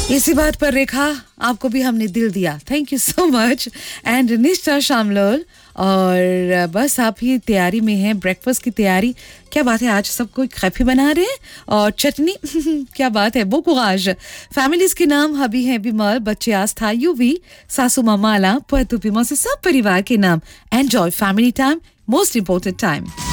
इसी बात पर रेखा आपको भी हमने दिल दिया, thank you so much. And निष्ठा शामलोल, और बस आप ही तैयारी में हैं, ब्रेकफास्ट की तैयारी। क्या बात है, आज सब कोई खैफी बना रहे हैं और चटनी क्या बात है, बोकुगाज। फैमिलीज के नाम हबी हैं बिमल, बच्चे आस्था, यूवी, सासू मामाला, पुअतु पिमो से सब परिवार के नाम। Enjoy family time, most important time.